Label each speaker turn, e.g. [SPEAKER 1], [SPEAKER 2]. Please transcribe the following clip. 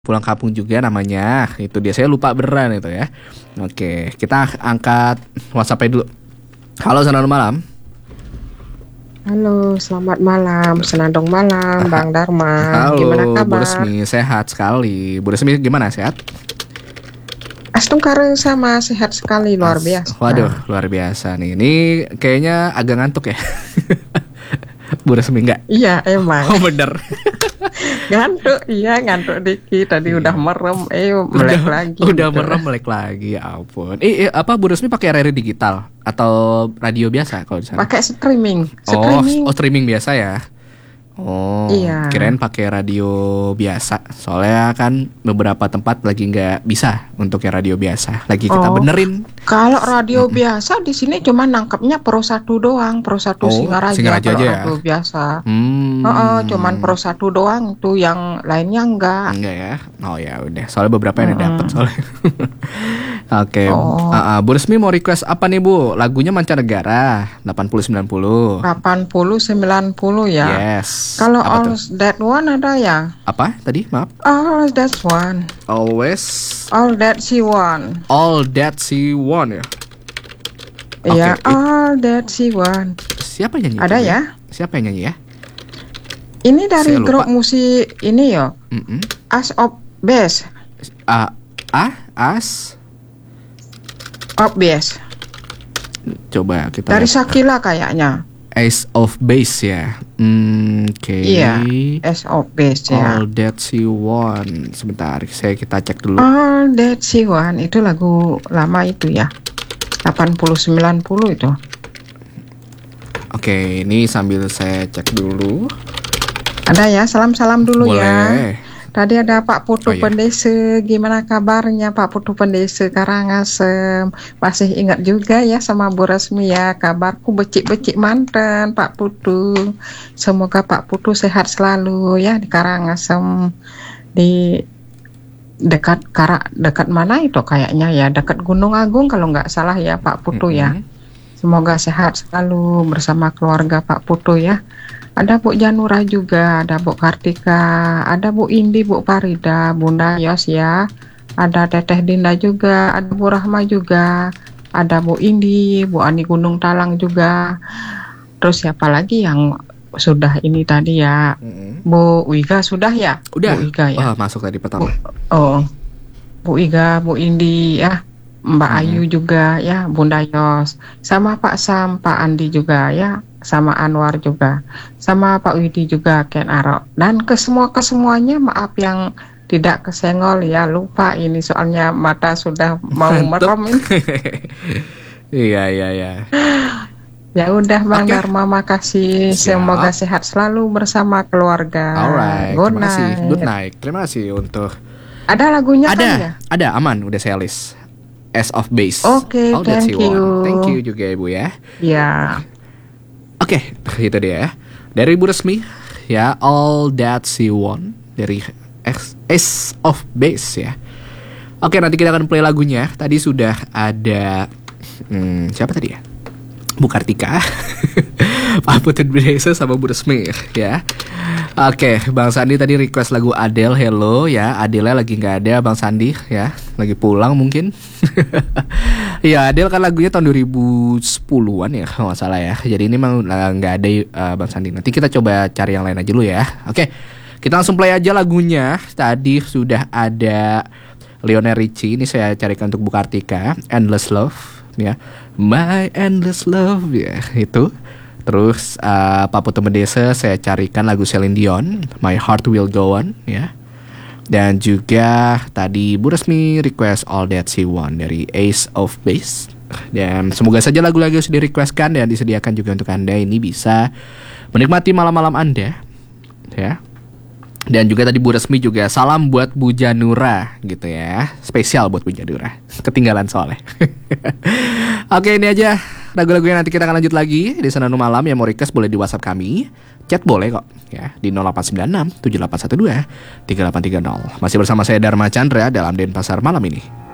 [SPEAKER 1] pulang kampung juga namanya. Itu dia, saya lupa beneran itu ya. Oke, kita angkat WhatsApp dulu. Halo, selamat malam.
[SPEAKER 2] Halo, selamat malam, senandung malam, Bang Dharma.
[SPEAKER 1] Halo,
[SPEAKER 2] Gimana
[SPEAKER 1] Bu
[SPEAKER 2] kabar?
[SPEAKER 1] Resmi, sehat sekali. Bu Resmi gimana, sehat?
[SPEAKER 2] Astungkare sama sehat sekali, luar biasa.
[SPEAKER 1] Waduh, luar biasa nih. Ini kayaknya agak ngantuk ya. Bu Resmi enggak?
[SPEAKER 2] Iya, emang.
[SPEAKER 1] Oh, bener.
[SPEAKER 2] Ngantuk dikit. Tadi udah merem, melek lagi.
[SPEAKER 1] Udah
[SPEAKER 2] gitu.
[SPEAKER 1] merem, melek lagi, ya ampun. Apa Bu Resmi pakai radio digital atau radio biasa kalau di sana?
[SPEAKER 2] Pakai streaming.
[SPEAKER 1] Oh, streaming biasa ya. Oh,
[SPEAKER 2] Iya.
[SPEAKER 1] kirain pakai radio biasa. Soalnya kan beberapa tempat lagi nggak bisa untuk yang radio biasa. Lagi kita benerin.
[SPEAKER 2] Kalau radio biasa di sini cuma nangkepnya Pro 1 doang, Pro 1 Singaraja.
[SPEAKER 1] Singaraja
[SPEAKER 2] kalau
[SPEAKER 1] aja ya?
[SPEAKER 2] radio biasa.
[SPEAKER 1] Cuman
[SPEAKER 2] Pro 1 doang tuh, yang lainnya enggak.
[SPEAKER 1] Enggak ya? Oh ya udah. Soalnya beberapa yang dapet soalnya. Oke. Bu Resmi mau request apa nih Bu? Lagunya mancanegara 80-90.
[SPEAKER 2] 80-90 ya.
[SPEAKER 1] Yes.
[SPEAKER 2] Kalau
[SPEAKER 1] Apa
[SPEAKER 2] All
[SPEAKER 1] tuh?
[SPEAKER 2] That One ada ya?
[SPEAKER 1] Apa tadi? Maaf.
[SPEAKER 2] All That One.
[SPEAKER 1] Always
[SPEAKER 2] All That She Want.
[SPEAKER 1] All That She Want ya.
[SPEAKER 2] Iya,
[SPEAKER 1] Oke,
[SPEAKER 2] All That She Want.
[SPEAKER 1] Siapa yang nyanyi?
[SPEAKER 2] Ada
[SPEAKER 1] itu,
[SPEAKER 2] ya?
[SPEAKER 1] Siapa yang nyanyi ya?
[SPEAKER 2] Ini dari
[SPEAKER 1] Saya lupa.
[SPEAKER 2] grup musik ini yo. As of Base.
[SPEAKER 1] As.
[SPEAKER 2] Of Base.
[SPEAKER 1] Coba kita
[SPEAKER 2] Dari
[SPEAKER 1] lihat.
[SPEAKER 2] Shakila kayaknya.
[SPEAKER 1] Ace of Base ya. Oke.
[SPEAKER 2] Iya, As of Base ya.
[SPEAKER 1] All That She Want. Sebentar, kita cek dulu.
[SPEAKER 2] All That She Want itu lagu lama itu ya. 80-90 itu.
[SPEAKER 1] Oke, ini sambil saya cek dulu.
[SPEAKER 2] Ada ya, salam-salam dulu ya.
[SPEAKER 1] Boleh.
[SPEAKER 2] Tadi ada Pak Putu
[SPEAKER 1] Oh, iya.
[SPEAKER 2] Pendese, gimana kabarnya Pak Putu Pendese Karangasem? Masih ingat juga ya sama Bu Resmi ya, kabarku becik-becik mantan Pak Putu. Semoga Pak Putu sehat selalu ya di Karangasem, di dekat mana itu kayaknya ya, dekat Gunung Agung kalau nggak salah ya Pak Putu ya. Semoga sehat selalu bersama keluarga Pak Putu ya. Ada Bu Janura juga, ada Bu Kartika, ada Bu Indi, Bu Farida, Bunda Yos ya. Ada Teteh Dinda juga, ada Bu Rahma juga, ada Bu Indi, Bu Ani Gunung Talang juga. Terus siapa lagi yang sudah ini tadi ya? Bu Wiga sudah ya?
[SPEAKER 1] Udah.
[SPEAKER 2] Bu Wiga ya.
[SPEAKER 1] Masuk tadi pertama.
[SPEAKER 2] Bu Iga, Bu Indi ya, Mbak Ayu juga ya, Bunda Yos, sama Pak Sam, Pak Andi juga ya, sama Anwar juga, sama Pak Widi juga, Ken Arok, dan kesemuanya maaf yang tidak kesenggol ya, lupa ini soalnya mata sudah mau merem ini.
[SPEAKER 1] Iya.
[SPEAKER 2] Ya udah Bang
[SPEAKER 1] Oke.
[SPEAKER 2] Dharma, makasih.
[SPEAKER 1] Siap.
[SPEAKER 2] Semoga sehat selalu bersama keluarga.
[SPEAKER 1] Alright,
[SPEAKER 2] Good
[SPEAKER 1] terima kasih.
[SPEAKER 2] night.
[SPEAKER 1] Good night. Terima kasih untuk
[SPEAKER 2] Ada lagunya kan ya?
[SPEAKER 1] Ada aman, udah saya list. As of Base.
[SPEAKER 2] Oke,
[SPEAKER 1] All That
[SPEAKER 2] thank
[SPEAKER 1] She Want.
[SPEAKER 2] you.
[SPEAKER 1] Thank you juga Ibu ya.
[SPEAKER 2] Ya.
[SPEAKER 1] Oke, itu dia ya. Dari Ibu Resmi ya, All That She Want dari Ace of Base ya. Oke, nanti kita akan play lagunya. Tadi sudah ada siapa tadi ya? Bu Kartika, Pak Putu Pendese sama Bu Resmi ya. Oke, Bang Sandi tadi request lagu Adele, Hello ya. Adele lagi nggak ada, Bang Sandi ya, lagi pulang mungkin. Ya, Adele kan lagunya tahun 2010-an ya kalau nggak salah ya. Jadi ini memang nggak ada Bang Sandi. Nanti kita coba cari yang lain aja dulu ya. Oke, kita langsung play aja lagunya. Tadi sudah ada Lionel Richie, ini saya carikan untuk Bu Kartika, Endless Love ya. My Endless Love ya, itu. Terus Pak Putu Pendese saya carikan lagu Celine Dion, My Heart Will Go On ya. Dan juga tadi Bu Resmi request All That She Want dari Ace of Base. Dan semoga saja lagu-lagu yang sudah requestkan dan disediakan juga untuk Anda ini bisa menikmati malam-malam Anda ya. Dan juga tadi Bu Resmi juga salam buat Bu Janura gitu ya. Spesial buat Bu Janura. Ketinggalan soalnya. Oke, ini aja lagu-lagu yang nanti kita akan lanjut lagi di Senandung Malam. Yang mau request boleh di WhatsApp kami. Chat boleh kok ya di 0896 7812 3830. Masih bersama saya Dharma Chandra dalam Denpasar malam ini.